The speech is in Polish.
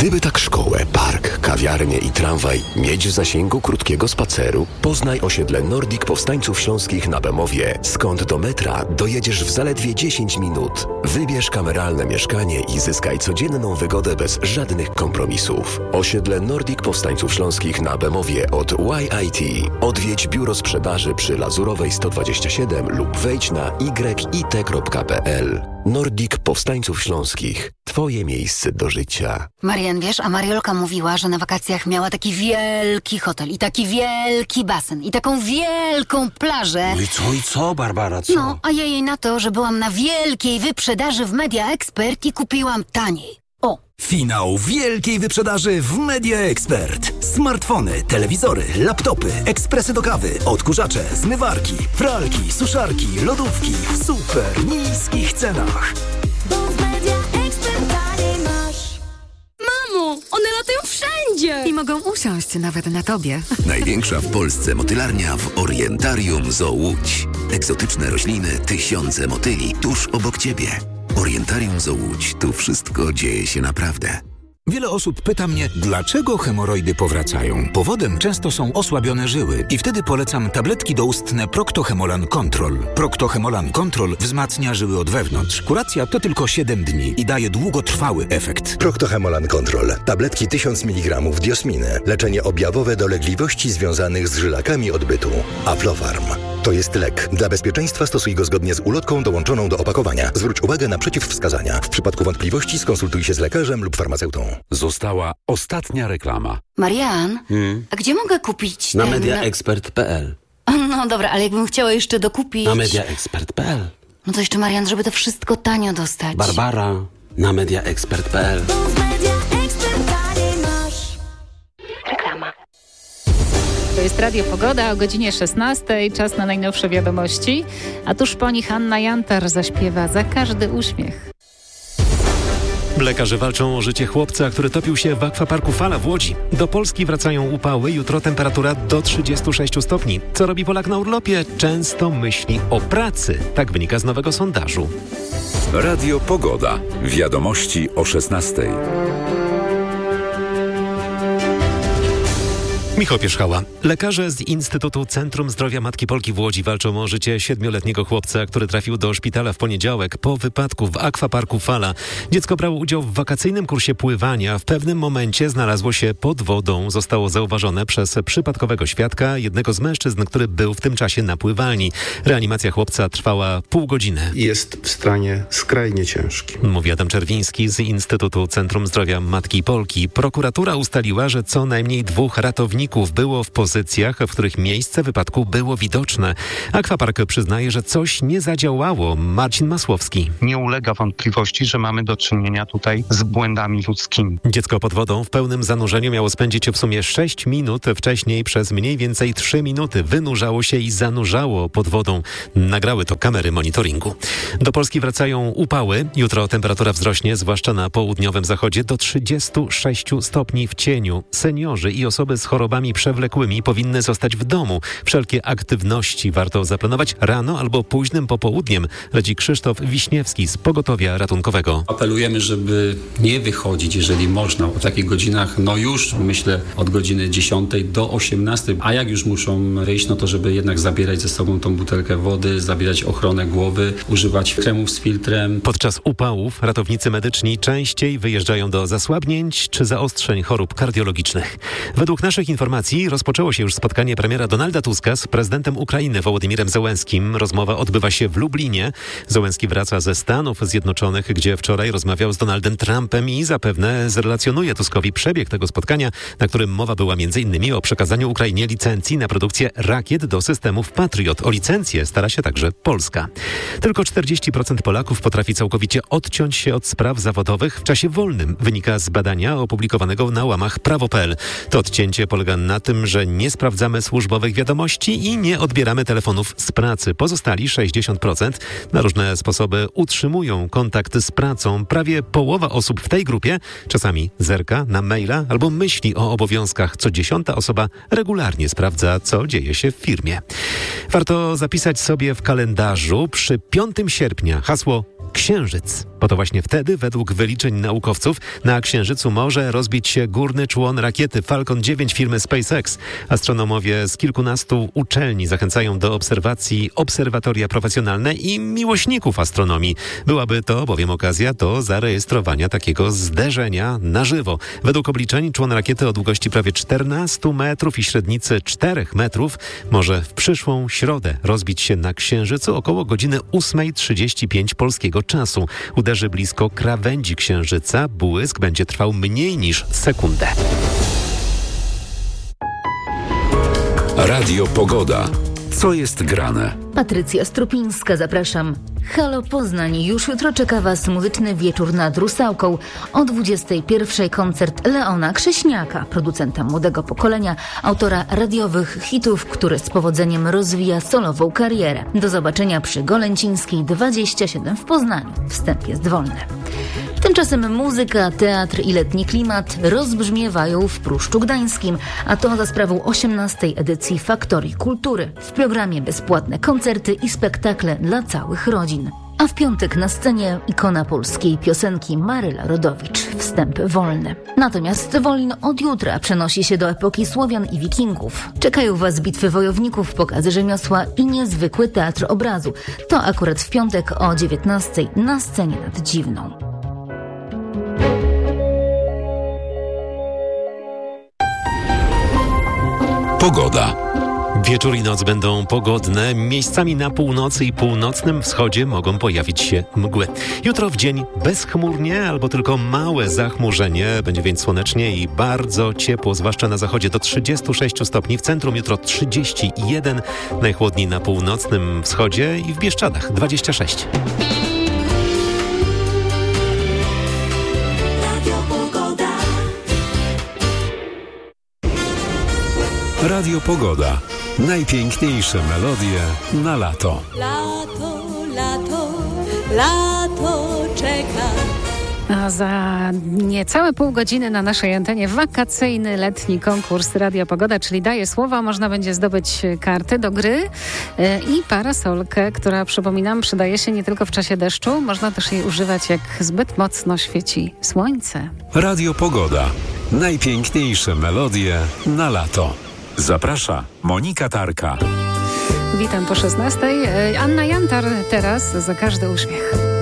Gdyby tak szkołę, park, kawiarnię i tramwaj mieć w zasięgu krótkiego spaceru, poznaj osiedle Nordic Powstańców Śląskich na Bemowie, skąd do metra dojedziesz w zaledwie 10 minut. Wybierz kameralne mieszkanie i zyskaj codzienną wygodę bez żadnych kompromisów. Osiedle Nordic Powstańców Śląskich na Bemowie od YIT. Odwiedź biuro sprzedaży przy Lazurowej 127 lub wejdź na yit.pl. Nordic Powstańców Śląskich. Twoje miejsce do życia. Marian, wiesz, a Mariolka mówiła, że na wakacjach miała taki wielki hotel i taki wielki basen i taką wielką plażę. No i co, Barbara, co? No, a ja jej na to, że byłam na wielkiej wyprzedaży w Media Expert i kupiłam taniej. O! Finał wielkiej wyprzedaży w Media Expert. Smartfony, telewizory, laptopy, ekspresy do kawy, odkurzacze, zmywarki, pralki, suszarki, lodówki w super niskich cenach. Bo w Media Expert taniej masz. Mamo, one latają wszędzie! I mogą usiąść nawet na tobie. Największa w Polsce motylarnia w Orientarium Zoo Łódź. Egzotyczne rośliny, tysiące motyli tuż obok ciebie. Orientarium Zoo Łódź. Tu wszystko dzieje się naprawdę. Wiele osób pyta mnie, dlaczego hemoroidy powracają. Powodem często są osłabione żyły i wtedy polecam tabletki doustne Procto-Hemolan Control. Procto-Hemolan Control wzmacnia żyły od wewnątrz. Kuracja to tylko 7 dni i daje długotrwały efekt. Procto-Hemolan Control. Tabletki 1000 mg diosminy. Leczenie objawowe dolegliwości związanych z żylakami odbytu. Aflofarm. To jest lek. Dla bezpieczeństwa stosuj go zgodnie z ulotką dołączoną do opakowania. Zwróć uwagę na przeciwwskazania. W przypadku wątpliwości skonsultuj się z lekarzem lub farmaceutą. Została ostatnia reklama. Marian, a gdzie mogę kupić Na ten... mediaexpert.pl. No dobra, ale jakbym chciała jeszcze dokupić... Na mediaexpert.pl. No to jeszcze, Marian, żeby to wszystko tanio dostać. Barbara, na mediaexpert.pl. Bo w Media Expert taniej masz. Reklama. To jest Radio Pogoda o godzinie 16. Czas na najnowsze wiadomości. A tuż po nich Anna Jantar zaśpiewa Za każdy uśmiech. Lekarze walczą o życie chłopca, który topił się w akwaparku Fala w Łodzi. Do Polski wracają upały, jutro temperatura do 36 stopni. Co robi Polak na urlopie? Często myśli o pracy. Tak wynika z nowego sondażu. Radio Pogoda. Wiadomości o 16. Michał Pierzchała. Lekarze z Instytutu Centrum Zdrowia Matki Polki w Łodzi walczą o życie 7-letniego chłopca, który trafił do szpitala w poniedziałek po wypadku w akwaparku Fala. Dziecko brało udział w wakacyjnym kursie pływania. W pewnym momencie znalazło się pod wodą. Zostało zauważone przez przypadkowego świadka, jednego z mężczyzn, który był w tym czasie na pływalni. Reanimacja chłopca trwała pół godziny. Jest w stanie skrajnie ciężkim. Mówi Adam Czerwiński z Instytutu Centrum Zdrowia Matki Polki. Prokuratura ustaliła, że co najmniej 2 ratowników było w pozycjach, w których miejsce wypadku było widoczne. Akwapark przyznaje, że coś nie zadziałało. Marcin Masłowski. Nie ulega wątpliwości, że mamy do czynienia tutaj z błędami ludzkimi. Dziecko pod wodą w pełnym zanurzeniu miało spędzić w sumie 6 minut. Wcześniej przez mniej więcej 3 minuty wynurzało się i zanurzało pod wodą. Nagrały to kamery monitoringu. Do Polski wracają upały. Jutro temperatura wzrośnie, zwłaszcza na południowym zachodzie, do 36 stopni w cieniu. Seniorzy i osoby z chorobami przewlekłymi powinny zostać w domu. Wszelkie aktywności warto zaplanować rano albo późnym popołudniem, radzi Krzysztof Wiśniewski z Pogotowia Ratunkowego. Apelujemy, żeby nie wychodzić, jeżeli można, o takich godzinach, no już myślę od godziny 10 do 18, a jak już muszą wyjść, no to żeby jednak zabierać ze sobą tą butelkę wody, zabierać ochronę głowy, używać kremów z filtrem. Podczas upałów ratownicy medyczni częściej wyjeżdżają do zasłabnięć czy zaostrzeń chorób kardiologicznych. Według naszych informacji rozpoczęło się już spotkanie premiera Donalda Tuska z prezydentem Ukrainy Wołodymyrem Zełenskim. Rozmowa odbywa się w Lublinie. Zełenski wraca ze Stanów Zjednoczonych, gdzie wczoraj rozmawiał z Donaldem Trumpem i zapewne zrelacjonuje Tuskowi przebieg tego spotkania, na którym mowa była m.in. o przekazaniu Ukrainie licencji na produkcję rakiet do systemów Patriot. O licencję stara się także Polska. Tylko 40% Polaków potrafi całkowicie odciąć się od spraw zawodowych w czasie wolnym, wynika z badania opublikowanego na łamach prawo.pl. To odcięcie polega na tym, że nie sprawdzamy służbowych wiadomości i nie odbieramy telefonów z pracy. Pozostali 60% na różne sposoby utrzymują kontakt z pracą. Prawie połowa osób w tej grupie czasami zerka na maila albo myśli o obowiązkach. Co 10. osoba regularnie sprawdza, co dzieje się w firmie. Warto zapisać sobie w kalendarzu przy 5 sierpnia hasło Księżyc. bo to właśnie wtedy, według wyliczeń naukowców, na Księżycu może rozbić się górny człon rakiety Falcon 9 firmy SpaceX. Astronomowie z kilkunastu uczelni zachęcają do obserwacji obserwatoria profesjonalne i miłośników astronomii. Byłaby to bowiem okazja do zarejestrowania takiego zderzenia na żywo. Według obliczeń człon rakiety o długości prawie 14 metrów i średnicy 4 metrów może w przyszłą środę rozbić się na Księżycu około godziny 8:35 polskiego czasu. Uderzy blisko krawędzi Księżyca. Błysk będzie trwał mniej niż sekundę. Radio Pogoda. Co jest grane? Patrycja Strupińska, zapraszam. Halo Poznań, już jutro czeka Was muzyczny wieczór nad Rusałką. O 21:00 koncert Leona Krześniaka, producenta młodego pokolenia, autora radiowych hitów, który z powodzeniem rozwija solową karierę. Do zobaczenia przy Golęcińskiej 27 w Poznaniu. Wstęp jest wolny. Tymczasem muzyka, teatr i letni klimat rozbrzmiewają w Pruszczu Gdańskim, a to za sprawą 18. edycji Faktorii Kultury. W programie bezpłatne koncerty i spektakle dla całych rodzin. A w piątek na scenie ikona polskiej piosenki Maryla Rodowicz. Wstęp wolny. Natomiast Wolin od jutra przenosi się do epoki Słowian i Wikingów. Czekają Was bitwy wojowników, pokazy rzemiosła i niezwykły teatr obrazu. To akurat w piątek o 19:00 na scenie nad Dziwną. Pogoda. Wieczór i noc będą pogodne. Miejscami na północy i północnym wschodzie mogą pojawić się mgły. Jutro w dzień bezchmurnie albo tylko małe zachmurzenie. Będzie więc słonecznie i bardzo ciepło, zwłaszcza na zachodzie do 36 stopni. W centrum jutro 31, najchłodniej na północnym wschodzie i w Bieszczadach 26. Radio Pogoda. Najpiękniejsze melodie na lato. Lato, lato, lato czeka. A za niecałe pół godziny na naszej antenie wakacyjny letni konkurs Radio Pogoda, czyli daję słowa, można będzie zdobyć karty do gry i parasolkę, która, przypominam, przydaje się nie tylko w czasie deszczu, można też jej używać, jak zbyt mocno świeci słońce. Radio Pogoda. Najpiękniejsze melodie na lato. Zaprasza Monika Tarka. Witam po 16:00. Anna Jantar teraz za każdy uśmiech.